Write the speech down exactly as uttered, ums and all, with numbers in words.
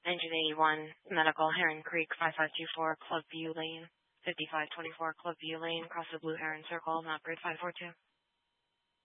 Engine eighty-one, Medical, Heron Creek, five five two four, Club View Lane, fifty-five twenty-four, Club View Lane, across the Blue Heron Circle, map grid five four two.